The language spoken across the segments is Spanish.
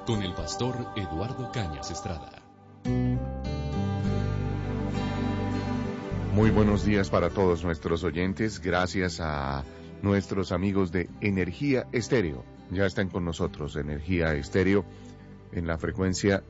con el pastor Eduardo Cañas Estrada. Muy buenos días para todos nuestros oyentes, gracias a nuestros amigos de Energía Estéreo. Ya están con nosotros Energía Estéreo en la frecuencia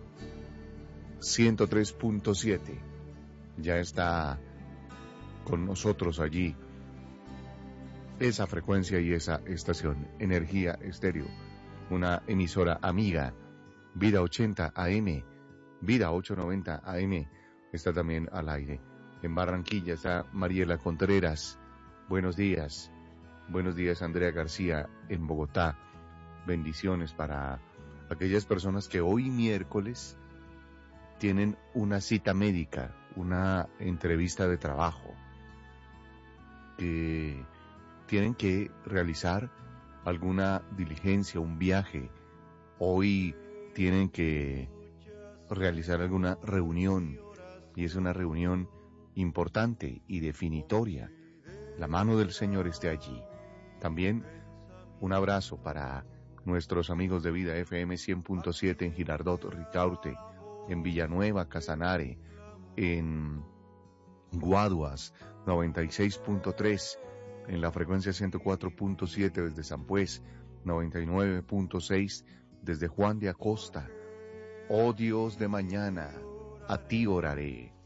103.7. Ya está con nosotros allí esa frecuencia y esa estación, Energía Estéreo, una emisora amiga, Vida 80 AM, Vida 890 AM, está también al aire. En Barranquilla está Mariela Contreras. Buenos días Andrea García en Bogotá. Bendiciones para aquellas personas que hoy miércoles tienen una cita médica, una entrevista de trabajo, que tienen que realizar alguna diligencia, un viaje. Hoy tienen que realizar alguna reunión y es una reunión importante y definitoria. La mano del Señor esté allí. También un abrazo para nuestros amigos de Vida FM 100.7 en Girardot, Ricaurte, en Villanueva, Casanare, en Guaduas 96.3, en la frecuencia 104.7 desde San Pues, 99.6 desde Juan de Acosta. Oh Dios de mañana, a ti oraré.